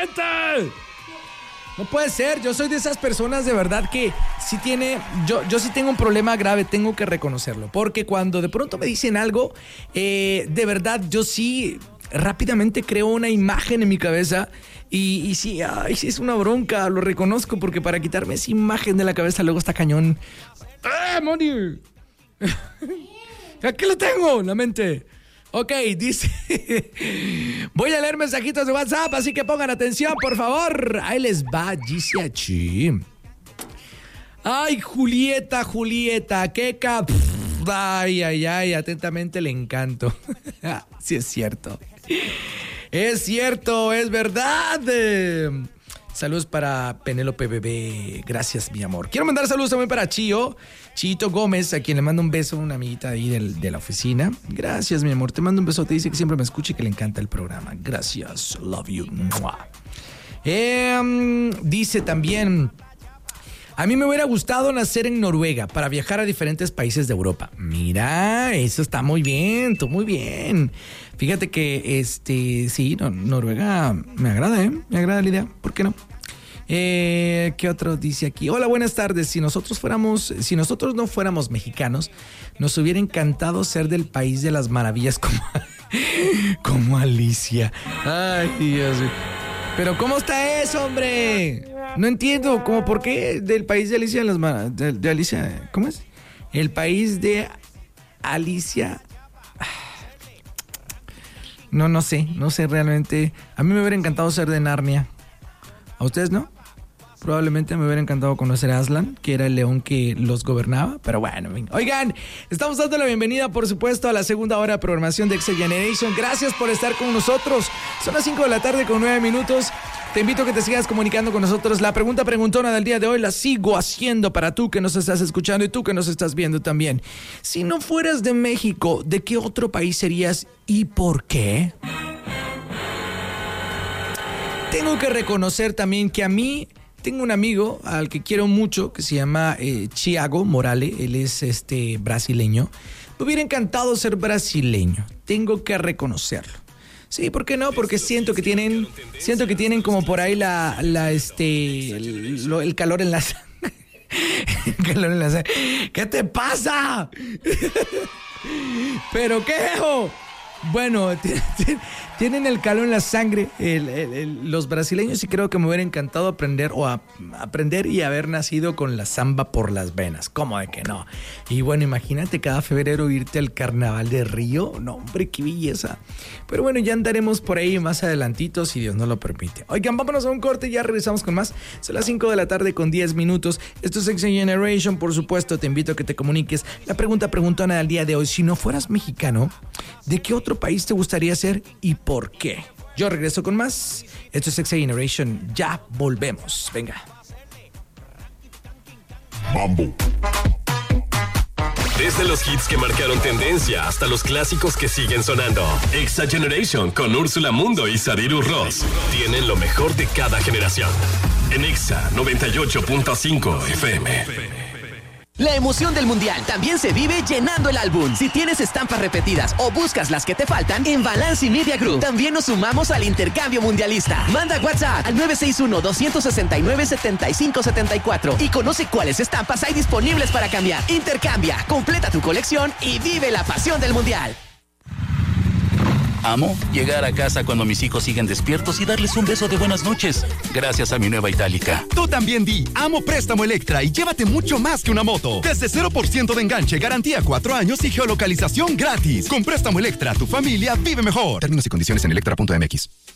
mente. No puede ser, yo soy de esas personas de verdad que sí yo sí tengo un problema grave, tengo que reconocerlo. Porque cuando de pronto me dicen algo, de verdad yo sí rápidamente creo una imagen en mi cabeza y sí, sí es una bronca, lo reconozco, porque para quitarme esa imagen de la cabeza luego está cañón. ¡Ah, Moni! Aquí lo tengo, la mente. Ok, dice, voy a leer mensajitos de WhatsApp, así que pongan atención, por favor. Ahí les va, dice aquí. Ay, Julieta, qué ay, atentamente le encanto. Sí, es cierto. Es cierto, es verdad. Saludos para Penélope Bebé. Gracias, mi amor. Quiero mandar saludos también para Chito Gómez, a quien le mando un beso, una amiguita ahí de la oficina. Gracias, mi amor. Te mando un beso. Te dice que siempre me escucha y que le encanta el programa. Gracias. Love you. Dice también: a mí me hubiera gustado nacer en Noruega para viajar a diferentes países de Europa. Mira, eso está muy bien, tú muy bien. Fíjate que, sí, Noruega me agrada, me agrada la idea. ¿Por qué no? ¿Qué otro dice aquí? Hola, buenas tardes. Si nosotros no fuéramos mexicanos, nos hubiera encantado ser del país de las maravillas como Alicia. Ay, Dios mío. Pero ¿cómo está eso, hombre? No entiendo, ¿por qué del país de Alicia de Alicia? ¿Cómo es? El país de Alicia. No sé realmente. A mí me hubiera encantado ser de Narnia. ¿A ustedes no? Probablemente me hubiera encantado conocer a Aslan, que era el león que los gobernaba. Pero bueno, oigan, estamos dando la bienvenida, por supuesto, a la segunda hora de programación de Exa Generation. Gracias por estar con nosotros. Son las 5 de la tarde con 9 minutos. Te invito a que te sigas comunicando con nosotros. La pregunta preguntona del día de hoy la sigo haciendo para tú que nos estás escuchando y tú que nos estás viendo también. Si no fueras de México, ¿de qué otro país serías y por qué? Tengo que reconocer también que a mí tengo un amigo al que quiero mucho que se llama Thiago Morales. Él es brasileño. Me hubiera encantado ser brasileño. Tengo que reconocerlo. Sí, ¿por qué no? Porque siento que tienen como por ahí el calor en la sangre. El calor en la sangre. ¿Qué te pasa? ¿Pero qué? Bueno, tienen el calor en la sangre los brasileños, y creo que me hubiera encantado aprender y haber nacido con la samba por las venas. ¿Cómo de que no? Y bueno, imagínate cada febrero irte al carnaval de Río. No, hombre, qué belleza. Pero bueno, ya andaremos por ahí más adelantito, si Dios nos lo permite. Oigan, vámonos a un corte y ya regresamos con más. Son las 5 de la tarde con 10 minutos. Esto es Exa Generation, por supuesto. Te invito a que te comuniques. La pregunta preguntona del día de hoy: si no fueras mexicano, ¿de qué otro país te gustaría ser y por qué? Yo regreso con más. Esto es Exa Generation. Ya volvemos. Venga. Mambo. Desde los hits que marcaron tendencia hasta los clásicos que siguen sonando. Exa Generation con Úrsula Mundo y Sadiru Ross tienen lo mejor de cada generación. En Exa 98.5 FM. La emoción del Mundial también se vive llenando el álbum. Si tienes estampas repetidas o buscas las que te faltan, en Balance Media Group también nos sumamos al intercambio mundialista. Manda WhatsApp al 961-269-7574 y conoce cuáles estampas hay disponibles para cambiar. Intercambia, completa tu colección y vive la pasión del Mundial. Amo llegar a casa cuando mis hijos siguen despiertos y darles un beso de buenas noches, gracias a mi nueva Itálica. Tú también di Amo Préstamo Electra y llévate mucho más que una moto. Desde 0% de enganche, garantía 4 años y geolocalización gratis. Con Préstamo Electra, tu familia vive mejor. Términos y condiciones en electra.mx.